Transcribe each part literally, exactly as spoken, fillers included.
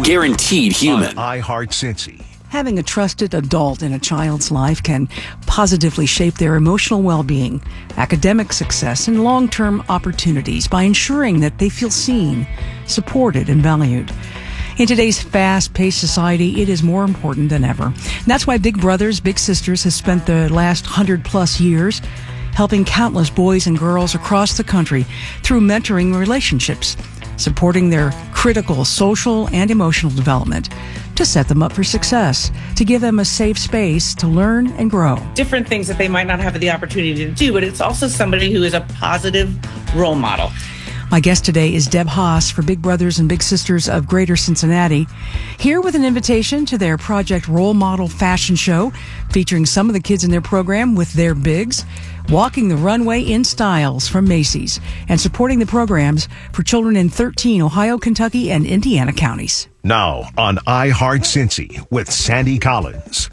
Guaranteed human. On iHeart Cincy. Having a trusted adult in a child's life can positively shape their emotional well-being, academic success, and long-term opportunities by ensuring that they feel seen, supported, and valued. In today's fast-paced society, it is more important than ever. And that's why Big Brothers Big Sisters has spent the last hundred-plus years helping countless boys and girls across the country through mentoring relationships, supporting their critical social and emotional development to set them up for success, to give them a safe space to learn and grow. Different things that they might not have the opportunity to do, but it's also somebody who is a positive role model. My guest today is Deb Haas for Big Brothers and Big Sisters of Greater Cincinnati, here with an invitation to their Project Role Model fashion show, featuring some of the kids in their program with their bigs, walking the runway in styles from Macy's, and supporting the programs for children in thirteen Ohio, Kentucky, and Indiana counties. Now on iHeart Cincy with Sandy Collins.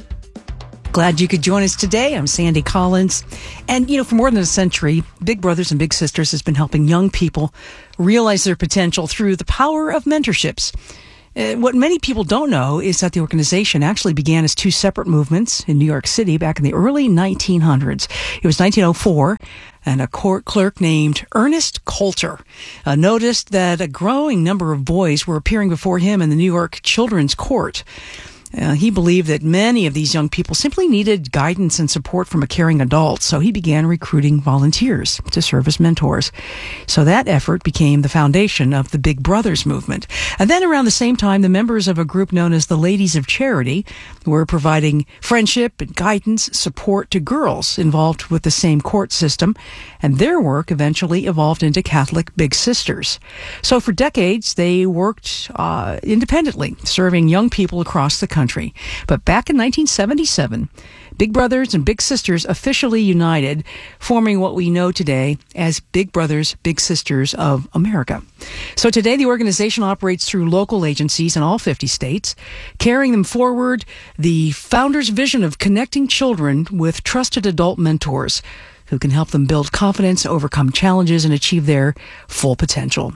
Glad you could join us today. I'm Sandy Collins. And, you know, for more than a century, Big Brothers and Big Sisters has been helping young people realize their potential through the power of mentorships. Uh, what many people don't know is that the organization actually began as two separate movements in New York City back in the early nineteen hundreds. It was nineteen oh four, and a court clerk named Ernest Coulter uh, noticed that a growing number of boys were appearing before him in the New York Children's Court. Uh, he believed that many of these young people simply needed guidance and support from a caring adult, so he began recruiting volunteers to serve as mentors. So that effort became the foundation of the Big Brothers movement. And then around the same time, the members of a group known as the Ladies of Charity were providing friendship and guidance, support to girls involved with the same court system, and their work eventually evolved into Catholic Big Sisters. So for decades, they worked uh, independently, serving young people across the country. Country. But back in nineteen seventy-seven, Big Brothers and Big Sisters officially united, forming what we know today as Big Brothers Big Sisters of America. So today the organization operates through local agencies in all fifty states, carrying them forward the founder's vision of connecting children with trusted adult mentors who can help them build confidence, overcome challenges, and achieve their full potential.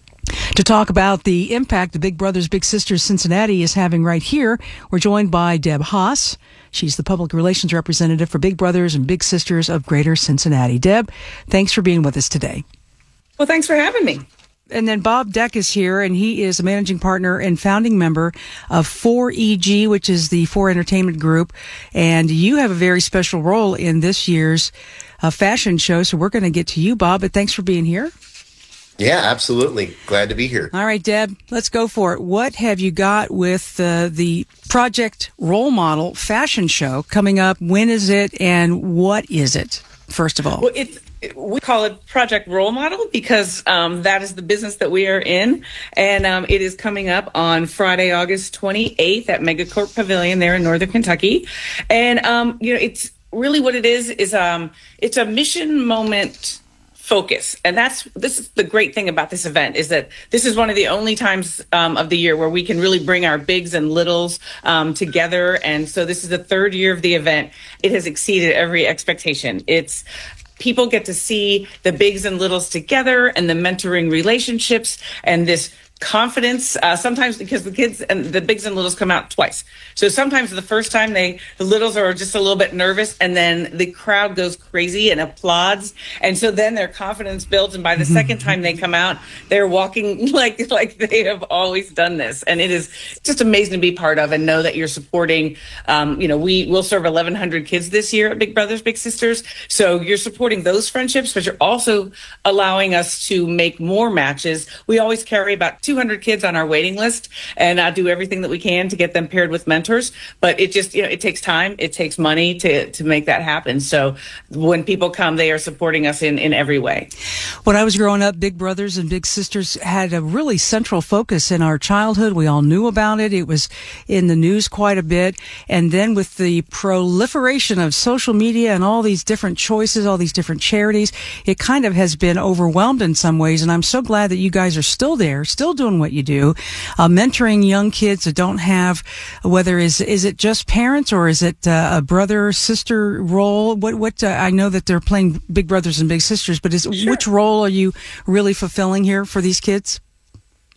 To talk about the impact the Big Brothers Big Sisters Cincinnati is having right here, we're joined by Deb Haas. She's the public relations representative for Big Brothers and Big Sisters of Greater Cincinnati. Deb, thanks for being with us today. Well, thanks for having me. And then Bob Deck is here, and he is a managing partner and founding member of four E G, which is the four Entertainment Group. And you have a very special role in this year's uh, fashion show, so we're going to get to you, Bob, but thanks for being here. Yeah, absolutely. Glad to be here. All right, Deb, let's go for it. What have you got with uh, the Project Role Model fashion show coming up? When is it, and what is it, first of all? Well, it's, we call it Project Role Model because um, that is the business that we are in. And um, it is coming up on Friday, August twenty-eighth at Megacorp Pavilion there in Northern Kentucky. And, um, you know, it's really what it is, is um, it's a mission moment focus. And that's, this is the great thing about this event, is that this is one of the only times um, of the year where we can really bring our bigs and littles um, together. And so this is the third year of the event. It has exceeded every expectation. It's, people get to see the bigs and littles together and the mentoring relationships and this confidence, uh, sometimes because the kids and the bigs and littles come out twice. So sometimes the first time they, the littles are just a little bit nervous, and then the crowd goes crazy and applauds. And so then their confidence builds. And by the second time they come out, they're walking like, like they have always done this. And it is just amazing to be part of and know that you're supporting, um, you know, we will serve eleven hundred kids this year at Big Brothers Big Sisters. So you're supporting those friendships, but you're also allowing us to make more matches. We always carry about two hundred kids on our waiting list, and I do everything that we can to get them paired with mentors. But it just, you know, it takes time, it takes money to to make that happen. So when people come, they are supporting us in, in every way. When I was growing up, Big Brothers and Big Sisters had a really central focus in our childhood. We all knew about it. It was in the news quite a bit. And then with the proliferation of social media and all these different choices, all these different charities, it kind of has been overwhelmed in some ways. And I'm so glad that you guys are still there, still doing what you do, uh, mentoring young kids that don't have, whether is is it just parents or is it uh, a brother sister role? What what uh, I know that they're playing Big Brothers and Big Sisters, but is Sure. Which role are you really fulfilling here for these kids?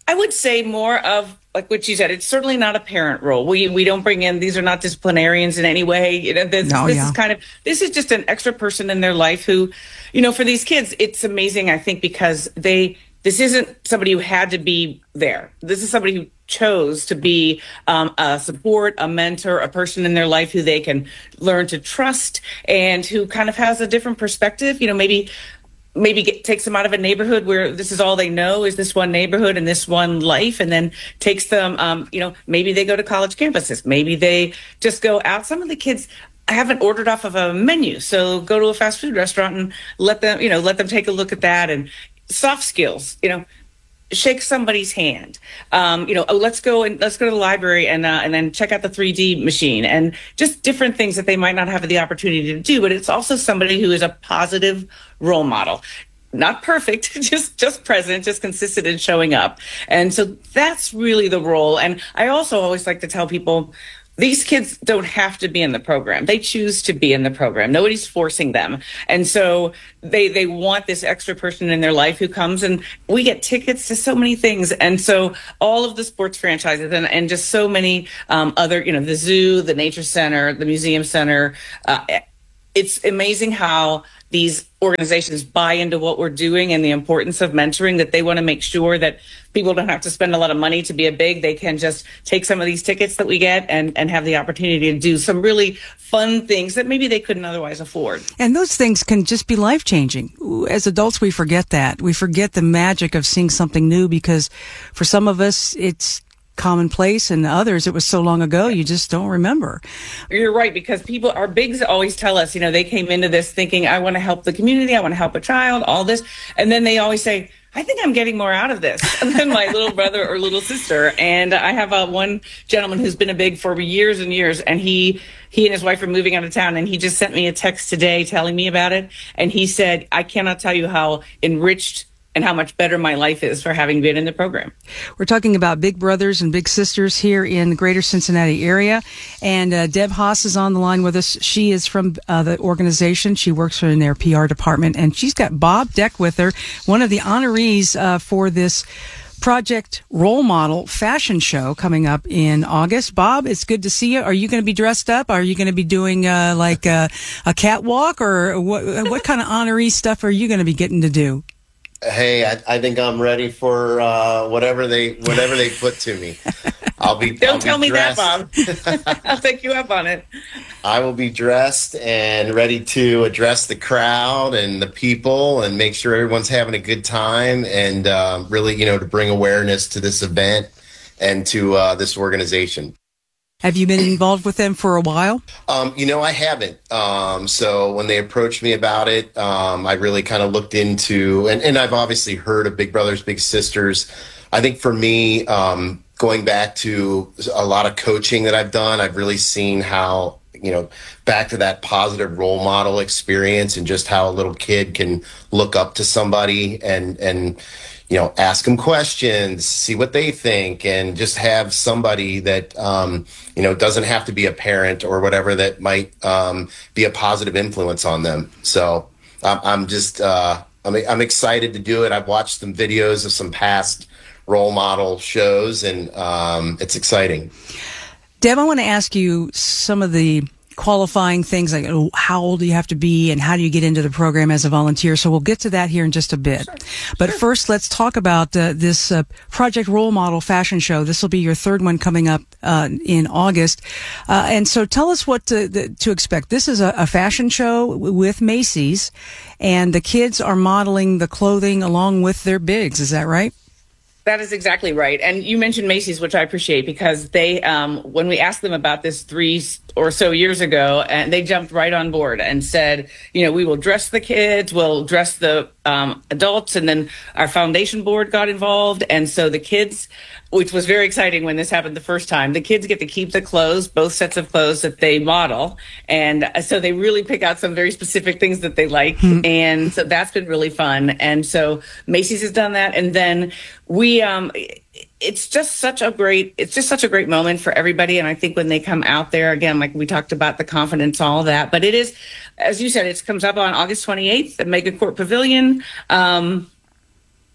I would say more of like what you said. It's certainly not a parent role. We we don't bring in, these are not disciplinarians in any way. You know, this, No, this yeah. is kind of this is just an extra person in their life who, you know, for these kids, it's amazing. I think because they this isn't somebody who had to be there. This is somebody who chose to be um, a support, a mentor, a person in their life who they can learn to trust and who kind of has a different perspective. You know, maybe maybe get, takes them out of a neighborhood where this is all they know is this one neighborhood and this one life, and then takes them, um, you know, maybe they go to college campuses. Maybe they just go out. Some of the kids haven't ordered off of a menu, so go to a fast food restaurant and let them, you know, let them take a look at that. And soft skills, you know, shake somebody's hand. Um, you know, oh, let's go and let's go to the library and uh, and then check out the three D machine, and just different things that they might not have the opportunity to do. But it's also somebody who is a positive role model, not perfect, just just present, just consistent in showing up. And so that's really the role. And I also always like to tell people, these kids don't have to be in the program. They choose to be in the program. Nobody's forcing them. And so they they want this extra person in their life who comes, and we get tickets to so many things. And so all of the sports franchises and, and just so many um, other, you know, the zoo, the nature center, the museum center. Uh, it's amazing how these organizations buy into what we're doing and the importance of mentoring, that they want to make sure that people don't have to spend a lot of money to be a big. They can just take some of these tickets that we get and, and have the opportunity to do some really fun things that maybe they couldn't otherwise afford. And those things can just be life-changing. As adults, we forget that. We forget the magic of seeing something new, because for some of us, it's commonplace, and others it was so long ago you just don't remember. You're right, because people, our bigs always tell us, you know, they came into this thinking, I want to help the community, I want to help a child, all this, and then they always say, I think I'm getting more out of this than my little brother or little sister. And I have uh, one gentleman who's been a big for years and years, and he he and his wife are moving out of town, and he just sent me a text today telling me about it, and he said, I cannot tell you how enriched and how much better my life is for having been in the program. We're talking about Big Brothers and Big Sisters here in the greater Cincinnati area. And uh, Deb Haas is on the line with us. She is from uh, the organization. She works in their P R department. And she's got Bob Deck with her, one of the honorees uh, for this Project Role Model fashion show coming up in August. Bob, it's good to see you. Are you going to be dressed up? Are you going to be doing uh, like uh, a catwalk? Or what, what kind of honoree stuff are you going to be getting to do? Hey, I, I think I'm ready for uh, whatever they whatever they put to me. I'll be. Don't I'll tell be me that, dressed. Bob. I'll take you up on it. I will be dressed and ready to address the crowd and the people and make sure everyone's having a good time, and uh, really, you know, to bring awareness to this event and to uh, this organization. Have you been involved with them for a while? Um, you know, I haven't. Um, so when they approached me about it, um, I really kind of looked into, and, and I've obviously heard of Big Brothers, Big Sisters. I think for me, um, going back to a lot of coaching that I've done, I've really seen how, you know, back to that positive role model experience and just how a little kid can look up to somebody and, and, you know, ask them questions, see what they think, and just have somebody that, um, you know, doesn't have to be a parent or whatever that might um, be a positive influence on them. So um, I'm just, uh, I'm, I'm excited to do it. I've watched some videos of some past role model shows, and um, it's exciting. Deb, I want to ask you some of the qualifying things, like oh, how old do you have to be and how do you get into the program as a volunteer? So we'll get to that here in just a bit. Sure. But sure. First, let's talk about uh, this uh, Project Role Model fashion show. This will be your third one coming up uh, in August. Uh, and so tell us what to, the, to expect. This is a, a fashion show with Macy's, and the kids are modeling the clothing along with their bigs. Is that right? That is exactly right. And you mentioned Macy's, which I appreciate, because they, um, when we asked them about this three or so years ago, and they jumped right on board and said, you know, we will dress the kids, we'll dress the um, adults, and then our foundation board got involved. And so the kids, which was very exciting when this happened the first time, the kids get to keep the clothes, both sets of clothes that they model. And so they really pick out some very specific things that they like. Mm-hmm. And so that's been really fun. And so Macy's has done that. And then we, um, it's just such a great, it's just such a great moment for everybody. And I think when they come out there, again, like we talked about the confidence, all that, but it is, as you said, it comes up on August twenty-eighth at Megacorp Pavilion. Um, it,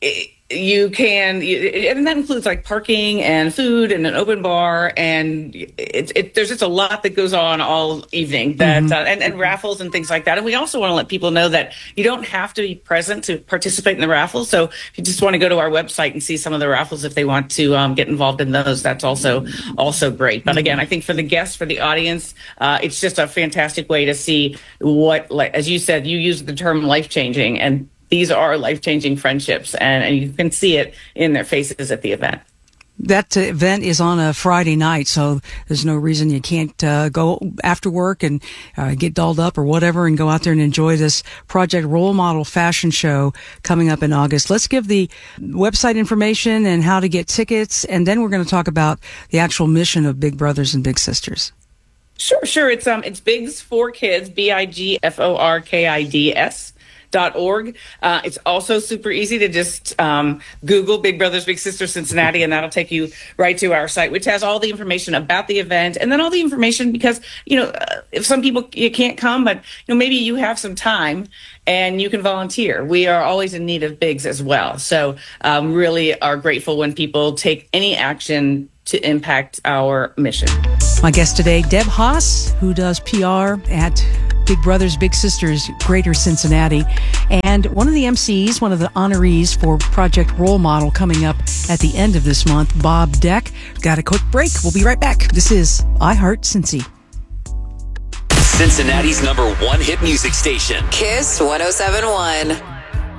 you can, and that includes like parking and food and an open bar, and it, it, there's just a lot that goes on all evening. That mm-hmm. uh, and, and raffles and things like that. And we also want to let people know that you don't have to be present to participate in the raffles. So if you just want to go to our website and see some of the raffles, if they want to um, get involved in those, that's also also great. But again, I think for the guests, for the audience, uh, it's just a fantastic way to see what, like as you said, you used the term life changing, and these are life-changing friendships, and, and you can see it in their faces at the event. That uh, event is on a Friday night, so there's no reason you can't uh, go after work and uh, get dolled up or whatever and go out there and enjoy this Project Role Model fashion show coming up in August. Let's give the website information and how to get tickets, and then we're going to talk about the actual mission of Big Brothers and Big Sisters. Sure, sure. It's um, it's Bigs for Kids, B I G F O R K I D S. Dot org. Uh, it's also super easy to just um, Google Big Brothers Big Sisters Cincinnati, and that'll take you right to our site, which has all the information about the event, and then all the information because you know uh, if some people you can't come, but you know maybe you have some time and you can volunteer. We are always in need of bigs as well, so um, really are grateful when people take any action to impact our mission. My guest today, Deb Haas, who does P R at Big Brothers Big Sisters Greater Cincinnati, and one of the M Cs, one of the honorees for Project Role Model coming up at the end of this month, Bob Deck. Got a quick break. We'll be right back. This is iHeart Cincy. Cincinnati's number one hit music station. Kiss one oh seven point one.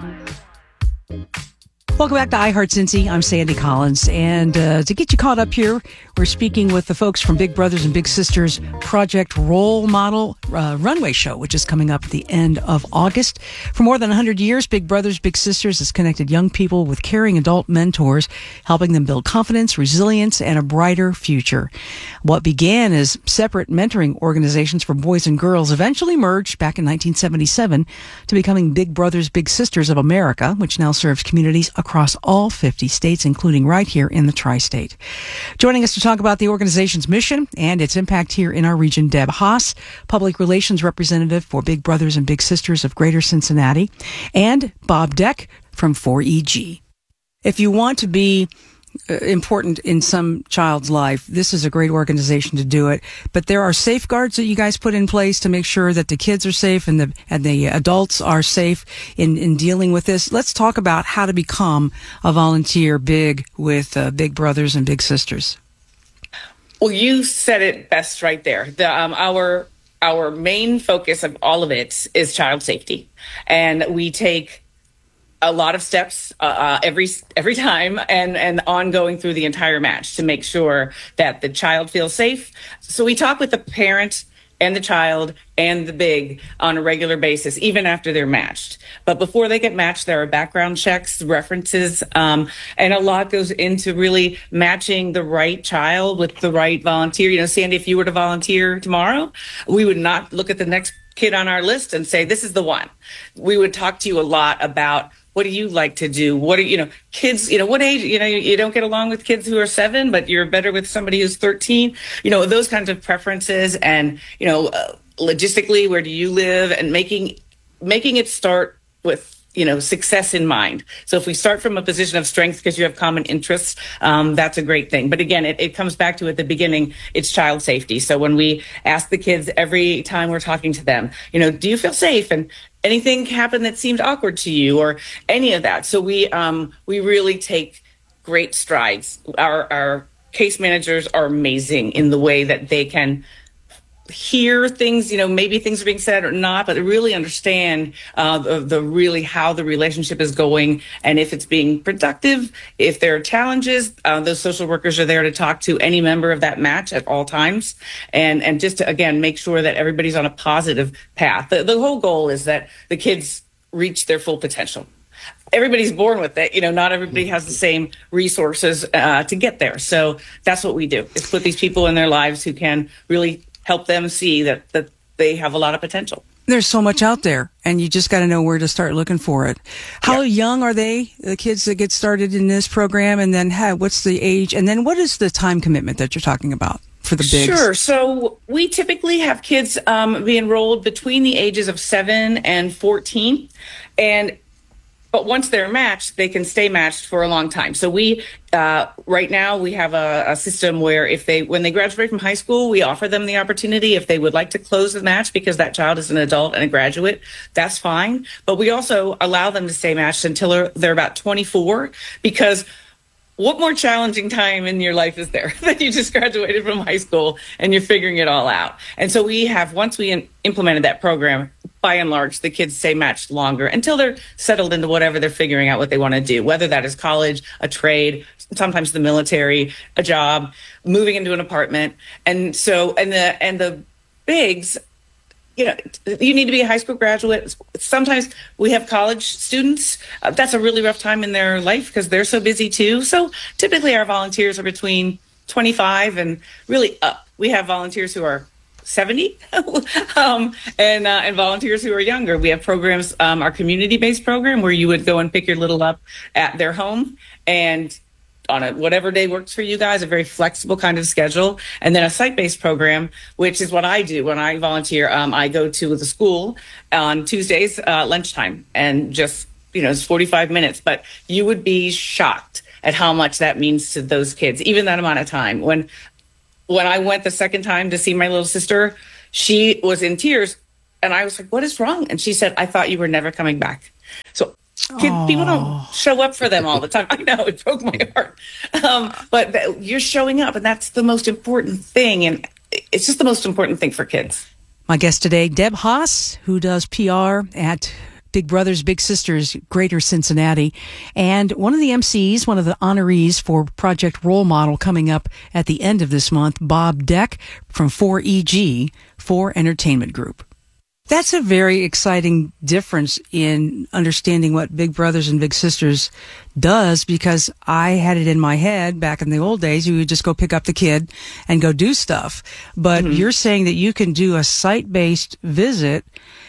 Welcome back to iHeart Cincy. I'm Sandy Collins. And uh, to get you caught up here, we're speaking with the folks from Big Brothers and Big Sisters Project Role Model uh, Runway Show, which is coming up at the end of August. For more than one hundred years, Big Brothers Big Sisters has connected young people with caring adult mentors, helping them build confidence, resilience, and a brighter future. What began as separate mentoring organizations for boys and girls eventually merged back in nineteen seventy-seven to becoming Big Brothers Big Sisters of America, which now serves communities across all fifty states, including right here in the tri-state. Joining us to talk about the organization's mission and its impact here in our region, Deb Haas, Public Relations Representative for Big Brothers and Big Sisters of Greater Cincinnati, and Bob Deck from four E G. If you want to be uh, important in some child's life, this is a great organization to do it. But there are safeguards that you guys put in place to make sure that the kids are safe and the and the adults are safe in, in dealing with this. Let's talk about how to become a volunteer big with uh, Big Brothers and Big Sisters. Well, you said it best right there. The, um, our our main focus of all of it is child safety, and we take a lot of steps uh, uh, every every time and, and ongoing through the entire match to make sure that the child feels safe. So we talk with the parent and the child and the big on a regular basis, even after they're matched. But before they get matched, there are background checks, references, um, and a lot goes into really matching the right child with the right volunteer. You know, Sandy, if you were to volunteer tomorrow, we would not look at the next kid on our list and say, this is the one. We would talk to you a lot about what do you like to do? What are, you know, kids, you know, what age, you know, you, you don't get along with kids who are seven, but you're better with somebody who's thirteen, you know, those kinds of preferences and, you know, uh, logistically, where do you live and making, making it start with, you know, success in mind. So if we start from a position of strength because you have common interests, um, that's a great thing. But again, it, it comes back to at the beginning, it's child safety. So when we ask the kids every time we're talking to them, you know, do you feel safe? And anything happen that seemed awkward to you or any of that. So we um, we really take great strides. Our, our case managers are amazing in the way that they can hear things, you know, maybe things are being said or not, but really understand uh, the, the really how the relationship is going and if it's being productive, if there are challenges, uh, those social workers are there to talk to any member of that match at all times. And, and just to, again, make sure that everybody's on a positive path. The, the whole goal is that the kids reach their full potential. Everybody's born with it. You know, not everybody has the same resources uh, to get there. So that's what we do, is put these people in their lives who can really help them see that, that they have a lot of potential. There's so much out there, and you just got to know where to start looking for it. How yeah. young are they, the kids that get started in this program? And then hey, what's the age? And then what is the time commitment that you're talking about for the bigs? Sure. So we typically have kids um, be enrolled between the ages of seven and fourteen. And But once they're matched, they can stay matched for a long time. So we, uh, right now, we have a, a system where if they, when they graduate from high school, we offer them the opportunity if they would like to close the match because that child is an adult and a graduate, that's fine. But we also allow them to stay matched until they're, they're about twenty-four, because what more challenging time in your life is there than you just graduated from high school and you're figuring it all out? And so we have, once we in, implemented that program, by and large, the kids stay matched longer until they're settled into whatever they're figuring out what they want to do, whether that is college, a trade, sometimes the military, a job, moving into an apartment. And so, and the, and the bigs, you know, you need to be a high school graduate. Sometimes we have college students. Uh, that's a really rough time in their life because they're so busy too. So typically our volunteers are between twenty-five and really up. We have volunteers who are seventy um, and uh, and volunteers who are younger. We have programs, um, our community-based program where you would go and pick your little up at their home and on a whatever day works for you guys, a very flexible kind of schedule. And then a site-based program, which is what I do when I volunteer. Um, I go to the school on Tuesdays, uh, lunchtime, and just, you know, it's forty-five minutes. But you would be shocked at how much that means to those kids, even that amount of time. When when I went the second time to see my little sister, she was in tears. And I was like, what is wrong? And she said, I thought you were never coming back. So Kid, people don't show up for them all the time. I know, it broke my heart. Um, but th- you're showing up, and that's the most important thing. And it's just the most important thing for kids. My guest today, Deb Haas, who does P R at Big Brothers Big Sisters Greater Cincinnati, and one of the M Cs, one of the honorees for Project Role Model coming up at the end of this month, Bob Deck from four E G, four Entertainment Group. That's a very exciting difference in understanding what Big Brothers and Big Sisters does, because I had it in my head back in the old days, you would just go pick up the kid and go do stuff. But mm-hmm. you're saying that you can do a site-based visit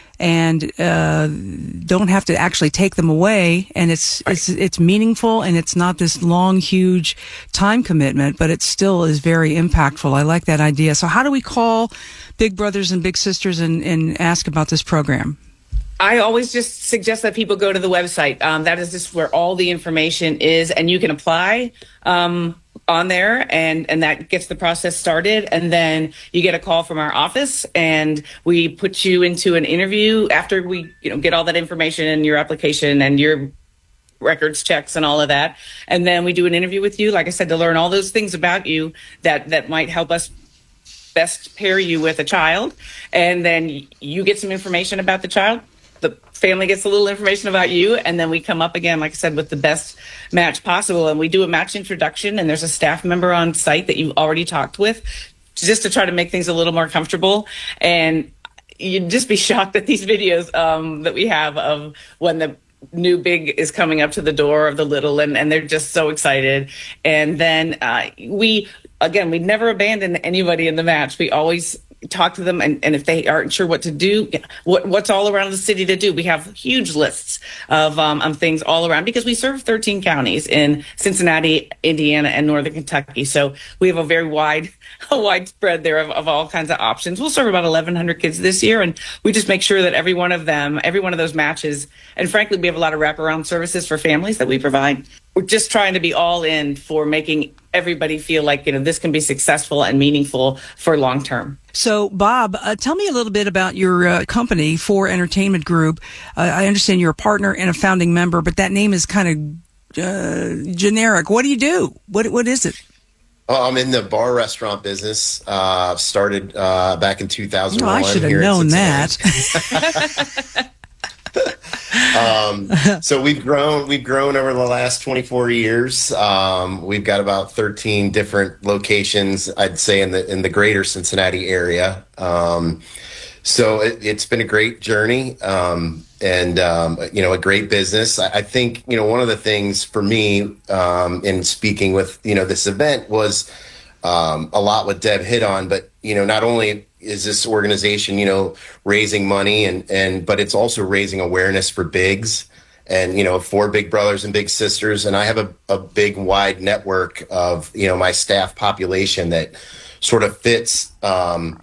and uh don't have to actually take them away, and it's right. it's it's meaningful, and it's not this long, huge time commitment, but it still is very impactful. I like that idea. So how do we call Big Brothers and Big Sisters and, and ask about this program? I always just suggest that people go to the website. Um, that is just where all the information is, and you can apply um, on there, and, and that gets the process started. And then you get a call from our office, and we put you into an interview after we, you know, get all that information and your application and your records checks and all of that. And then we do an interview with you, like I said, to learn all those things about you that, that might help us best pair you with a child. And then you get some information about the child. The family gets a little information about you, and then we come up again, like I said, with the best match possible. And we do a match introduction, and there's a staff member on site that you've already talked with, just to try to make things a little more comfortable. And you'd just be shocked at these videos um, that we have of when the new big is coming up to the door of the little, and, and they're just so excited. And then uh, we, again, we never abandon anybody in the match. We always talk to them, and, and if they aren't sure what to do, what, what's all around the city to do. We have huge lists of um, of things all around, because we serve thirteen counties in Cincinnati, Indiana, and Northern Kentucky. So we have a very wide, a wide spread there of, of all kinds of options. We'll serve about eleven hundred kids this year, and we just make sure that every one of them, every one of those matches, and frankly, we have a lot of wraparound services for families that we provide. We're just trying to be all in for making everybody feel like, you know, this can be successful and meaningful for long term. So, Bob, uh, tell me a little bit about your uh, company, four Entertainment Group. Uh, I understand you're a partner and a founding member, but that name is kind of uh, generic. What do you do? What What is it? Well, I'm in the bar restaurant business. Uh, started uh, back in two thousand one. Oh, I should have known that. um, so we've grown, we've grown over the last twenty-four years. Um, we've got about thirteen different locations, I'd say, in the, in the greater Cincinnati area. Um, so it, it's been a great journey, um, and, um, you know, a great business. I, I think, you know, one of the things for me, um, in speaking with, you know, this event was, um, a lot what Deb hit on, but, you know, not only is this organization, you know, raising money and, and, but it's also raising awareness for bigs, and, you know, for Big Brothers and Big Sisters. And I have a, a big, wide network of, you know, my staff population that sort of fits, um,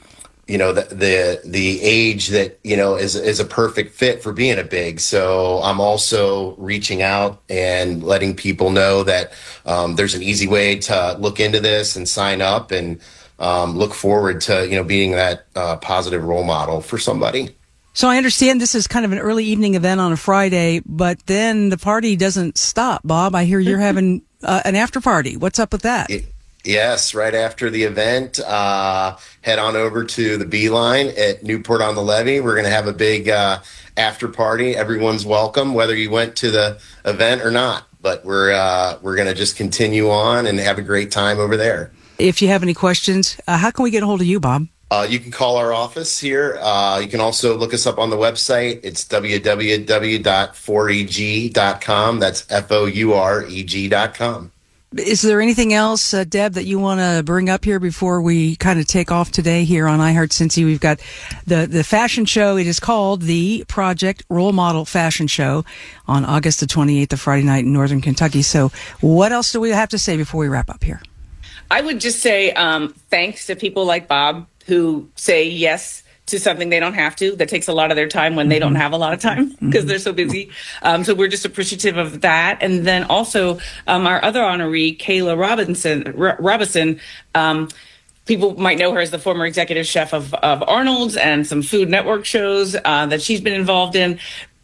you know, the, the the age that, you know, is is a perfect fit for being a big. So I'm also reaching out and letting people know that um, there's an easy way to look into this and sign up, and um, look forward to, you know, being that uh, positive role model for somebody. So I understand this is kind of an early evening event on a Friday, but then the party doesn't stop. Bob, I hear you're having uh, an after party. What's up with that? It, Yes, right after the event, uh, head on over to the Beeline at Newport on the Levee. We're going to have a big uh, after party. Everyone's welcome, whether you went to the event or not. But we're uh, we're going to just continue on and have a great time over there. If you have any questions, uh, how can we get a hold of you, Bob? Uh, you can call our office here. Uh, you can also look us up on the website. It's w w w dot four e g dot com. That's F O U R E G dot com. Is there anything else, uh, Deb, that you want to bring up here before we kind of take off today here on iHeart Cincy? We've got the, the fashion show. It is called the Project Role Model Fashion Show on August the twenty-eighth, the Friday night in Northern Kentucky. So what else do we have to say before we wrap up here? I would just say um, thanks to people like Bob who say yes to something they don't have to. That takes a lot of their time when they don't have a lot of time because they're so busy. Um, so we're just appreciative of that. And then also um, our other honoree, Kayla Robinson, R- Robinson, um, people might know her as the former executive chef of, of Arnold's and some Food Network shows uh, that she's been involved in.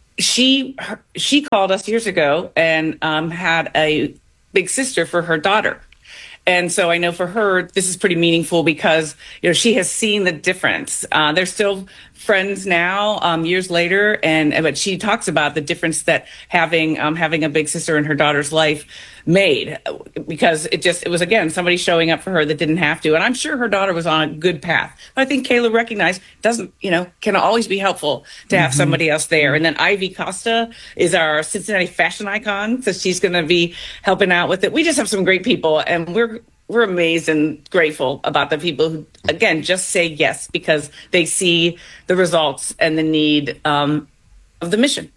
She her, she called us years ago and um, had a big sister for her daughter. And so I know for her, this is pretty meaningful because, you know, she has seen the difference. Uh, they're still friends now, um, years later. And, but she talks about the difference that having, um, having a big sister in her daughter's life made, because it just, it was, again, somebody showing up for her that didn't have to. And I'm sure her daughter was on a good path. But I think Kayla recognized doesn't, you know, can always be helpful to have mm-hmm. somebody else there. And then Ivy Costa is our Cincinnati fashion icon. So she's going to be helping out with it. We just have some great people, and we're, we're amazed and grateful about the people who, again, just say yes because they see the results and the need um, of the mission.